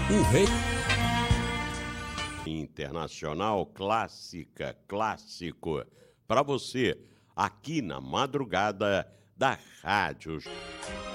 O rei Internacional clássica, clássico, para você, aqui na madrugada da Rádio.